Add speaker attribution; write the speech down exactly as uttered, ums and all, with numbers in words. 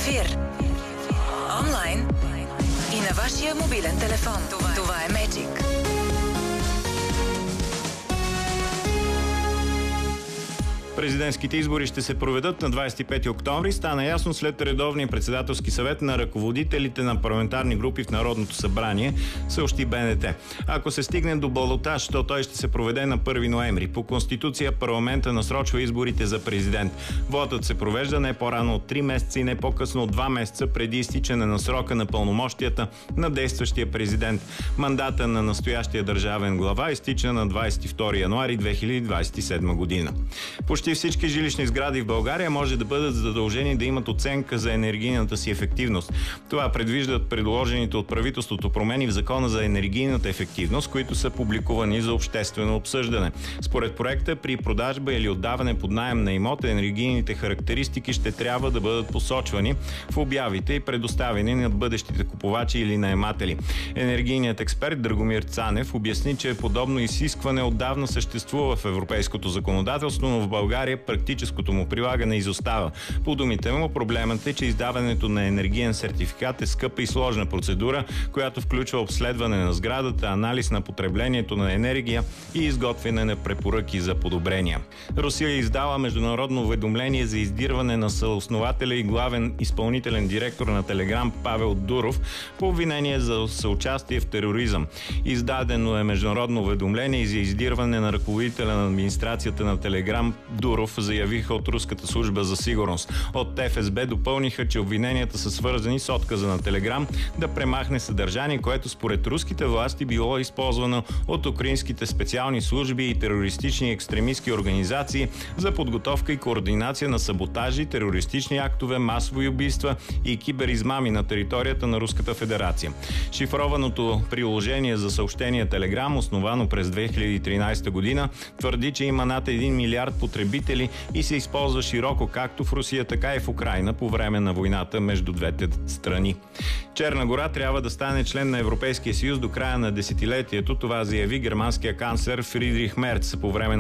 Speaker 1: ефир. Онлайн и на вашия мобилен телефон. Това, Това е Magic.
Speaker 2: Президентските избори ще се проведат на двадесет и пети октомври. Стана ясно след редовния председателски съвет на ръководителите на парламентарни групи в Народното събрание, съобщи Б Н Т. Ако се стигне до балотаж, то той ще се проведе на първи ноември. По Конституция парламента насрочва изборите за президент. Вотът се провежда не по-рано от три месеца и не по-късно от два месеца преди изтичане на срока на пълномощията на действащия президент. Мандата на настоящия държавен глава изтича на двадесет и втори януари две хиляди двадесет и седма година. Почти всички жилищни сгради в България може да бъдат задължени да имат оценка за енергийната си ефективност. Това предвиждат предложените от правителството промени в Закона за енергийната ефективност, които са публикувани за обществено обсъждане. Според проекта, при продажба или отдаване под наем на имота, енергийните характеристики ще трябва да бъдат посочвани в обявите и предоставени на бъдещите купувачи или наематели. Енергийният експерт Драгомир Цанев обясни, че подобно изискване отдавна съществува в европейското законодателство, но в България практическото му прилагане изостава. По думите му, проблемът е, че издаването на енергиен сертификат е скъпа и сложна процедура, която включва обследване на сградата, анализ на потреблението на енергия и изготвяне на препоръки за подобрения. Русия издава международно уведомление за издирване на съоснователя и главен изпълнителен директор на Телеграм Павел Дуров по обвинение за съучастие в тероризъм. Издадено е международно уведомление и за издирване на ръководителя на администрацията на Телеграм Дуров, заявиха от Руската служба за сигурност. От Еф Ес Бе допълниха, че обвиненията са свързани с отказа на Телеграм да премахне съдържание, което според руските власти било използвано от украинските специални служби и терористични екстремистски организации за подготовка и координация на саботажи, терористични актове, масови убийства и киберизмами на територията на Руската федерация. Шифрованото приложение за съобщения Телеграм, основано през две хиляди и тринадесета година, твърди, че има над един милиард потребители и се използва широко както в Русия, така и в Украйна по време на войната между двете страни. Черна гора трябва да стане член на Европейския съюз до края на десетилетието. Това заяви германския канцлер Фридрих Мерц по време на